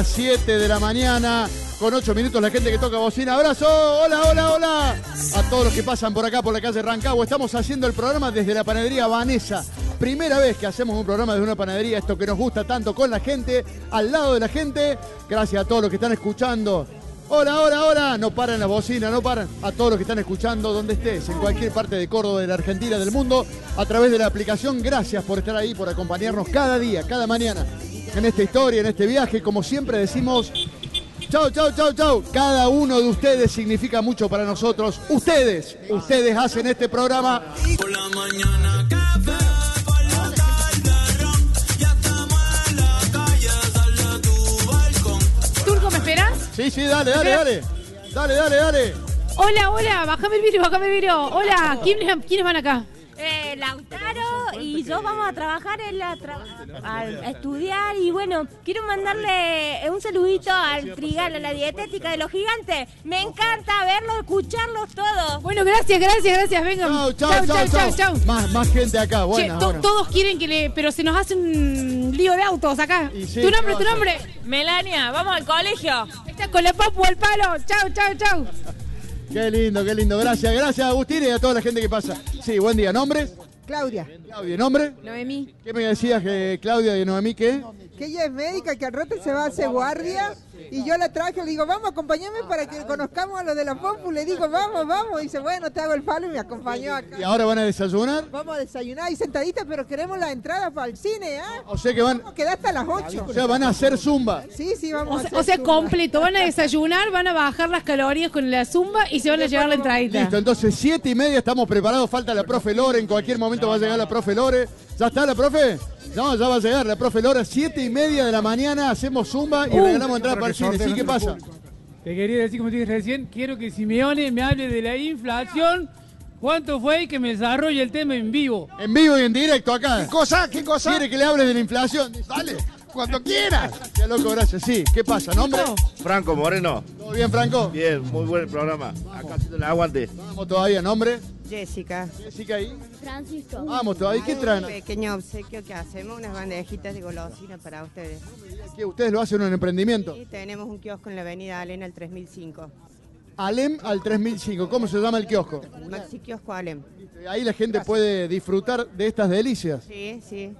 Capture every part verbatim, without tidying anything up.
siete de la mañana, con ocho minutos, la gente que toca bocina. Abrazo, hola, hola, hola. A todos los que pasan por acá, por la calle Rancagua. Estamos haciendo el programa desde la panadería Vanessa. Primera vez que hacemos un programa desde una panadería, esto que nos gusta tanto, con la gente, al lado de la gente. Gracias a todos los que están escuchando. Hola, hola, hola. No paran las bocinas, no paran. A todos los que están escuchando, donde estés, en cualquier parte de Córdoba, de la Argentina, del mundo, a través de la aplicación. Gracias por estar ahí, por acompañarnos cada día, cada mañana, en esta historia, en este viaje. Como siempre decimos, chau, chau, chau, chau. Cada uno de ustedes significa mucho para nosotros. Ustedes, ustedes hacen este programa. Por la mañana café, por la tarde ron, ya estamos en la calle, sale a tu balcón. Turco, ¿me esperas? Sí, sí, dale, dale, dale. Dale, dale, dale. Hola, hola, bájame el vidrio, bájame el vidrio. Hola, ¿quiénes, ¿quiénes van acá? Eh, Lautaro y yo vamos a trabajar en la tra a, a estudiar y bueno, quiero mandarle un saludito al Trigal, a la dietética de los gigantes. Me encanta verlos, escucharlos todos. Bueno, gracias, gracias, gracias, vengan. Chau, chau, chau, chau, chau. Más, más gente acá, buena, Che, to buena. Todos quieren que le... Pero se nos hace un lío de autos acá. Y sí, ¿Tu nombre, ¿qué tu va a nombre? Melania, vamos al colegio. Estás con la papu al palo. Chau, chau, chau. Qué lindo, qué lindo. Gracias, gracias Agustín y a toda la gente que pasa. Sí, buen día. ¿Nombres? Claudia, Claudia, ¿nombre? Noemí, ¿Qué me decías que Claudia y Noemí qué? que ella es médica, que al rato se va a hacer guardia, y yo la traje, le digo, vamos, acompáñame para que conozcamos a los de la Pompu, le digo, vamos, vamos, y dice, bueno, te hago el palo y me acompañó acá. ¿Y ahora van a desayunar? Vamos a desayunar ahí sentaditas, pero queremos la entrada para el cine, ¿ah? O sea que van, Vamos a quedar hasta las ocho. o sea, van a hacer zumba. Sí, sí, vamos O a sea, hacer o sea, zumba. completo. Van a desayunar, van a bajar las calorías con la zumba y se van a llevar la entradita. Listo, entonces siete y media estamos preparados, falta la profe Lore, en cualquier momento va a llegar la profe Lore. ¿Ya está la profe? No, ya va a llegar la profe Lore, siete y media de la mañana, hacemos zumba y Uh, regalamos entrada para el cine. ¿Sí? ¿Qué pasa? Te quería decir, como te dije recién, quiero que Simeone me hable de la inflación. ¿Cuánto fue y que me desarrolle el tema en vivo? En vivo y en directo acá. ¿Qué cosa? ¿Qué cosa? ¿Quiere que le hable de la inflación? Dale, cuando quieras. Qué loco, gracias. Sí, ¿qué pasa? ¿Nombre? Franco Moreno. ¿Todo bien, Franco? Bien, muy buen programa. Acá haciendo el aguante. Vamos todavía, ¿nombre? Jessica. Jessica ahí. Francisco. Vamos todavía, ¿qué traen? Un pequeño obsequio que hacemos, unas bandejitas de golosina para ustedes. ¿Qué, ¿Ustedes lo hacen en un emprendimiento? Y tenemos un kiosco en la avenida Alem al tres mil cinco. Alem al tres mil cinco. ¿Cómo se llama el kiosco? Maxi Kiosco Alem. Ahí la gente puede disfrutar de estas delicias. Sí, sí.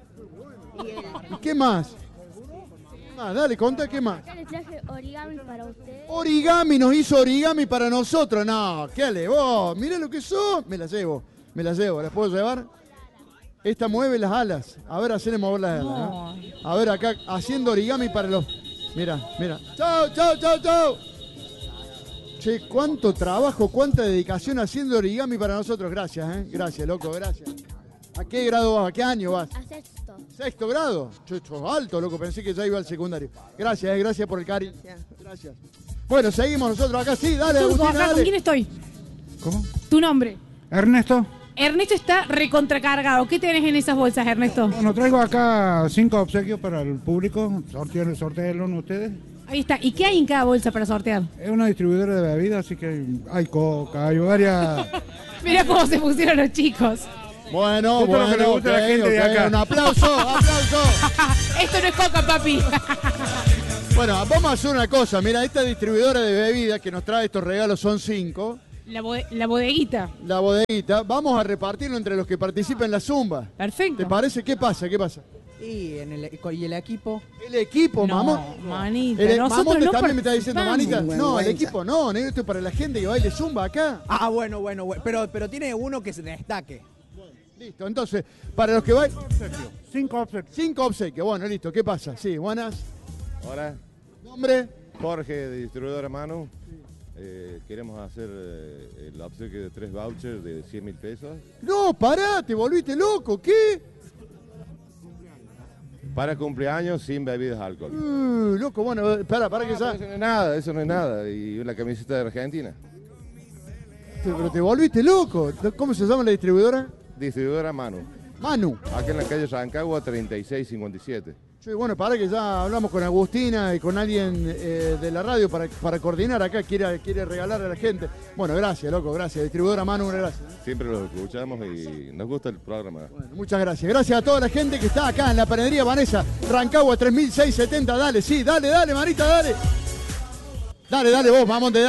Y el... ¿Y qué más? ¿Qué más? Dale, conta, ¿qué más? Acá les traje origami para ustedes. Origami, nos hizo origami para nosotros. No, ¿qué ale vos? Mira lo que son. Me las llevo, me las llevo. ¿Las puedo llevar? Esta mueve las alas. A ver, hacerle mover las alas. ¿no? A ver, acá, haciendo origami para los... Mira, mira. ¡Chau, chau, chau, chau! Che, cuánto trabajo, cuánta dedicación haciendo origami para nosotros. Gracias, ¿eh? Gracias, loco, gracias. ¿A qué grado vas? ¿A qué año vas? A sexto. ¿Sexto grado? Chucho, alto, loco. Pensé que ya iba al secundario. Gracias, eh, gracias por el cariño. Gracias. Bueno, seguimos nosotros acá. Sí, dale, Turco, Agustín, acá, ¿con dale. quién estoy? ¿Cómo? ¿Tu nombre? Ernesto. Ernesto está recontracargado. ¿Qué tenés en esas bolsas, Ernesto? Bueno, traigo acá cinco obsequios para el público. Sorteo, sorteenlo ustedes. Ahí está. ¿Y qué hay en cada bolsa para sortear? Es una distribuidora de bebidas, así que hay coca, hay varias... Mira cómo se pusieron los chicos. Bueno, Esto es lo que le bueno, gusta a la ok, gente de ok. acá. Un aplauso, aplauso. Esto no es coca, papi. Bueno, vamos a hacer una cosa. Mira, esta distribuidora de bebidas que nos trae estos regalos son cinco. La, bode la bodeguita. La bodeguita. Vamos a repartirlo entre los que participen en la zumba. Perfecto. ¿Te parece? ¿Qué pasa? ¿Qué pasa? Y, en el, y el equipo. El equipo, No, mamón. manita, El, nosotros mamón no también me está diciendo, participamos. manita. No, el equipo no, negro, esto es para la gente que baile zumba acá. Ah, bueno, bueno, bueno. Pero, pero tiene uno que se destaque. Listo, entonces, para los que bailan... Cinco obsequios. Cinco obsequios. Bueno, listo. ¿Qué pasa? Sí, buenas. Hola, ¿Nombre? Jorge de Distribuidora Manu. Eh, queremos hacer eh, el obsequio de tres vouchers de cien mil pesos No, pará, te volviste loco. ¿Qué? para cumpleaños sin bebidas de alcohol. Uh, loco, bueno, pará, pará que Ah, ya... pero eso no es nada, eso no es nada. Y una camiseta de Argentina. Te- Pero te volviste loco. ¿Cómo se llama la distribuidora? Distribuidora Manu. Manu. Acá en la calle Rancagua treinta y seis cincuenta y siete. Sí, bueno, para que ya hablamos con Agustina y con alguien eh, de la radio para, para coordinar acá, quiere, quiere regalarle a la gente. Bueno, gracias, loco, gracias. Distribuidora Manu, gracias. Siempre los escuchamos y nos gusta el programa. Bueno, muchas gracias. Gracias a toda la gente que está acá en la panadería Vanessa, Rancagua tres mil seiscientos setenta. Dale, sí, dale, dale, Marita, dale. Dale, dale vos, Mamonte, dale.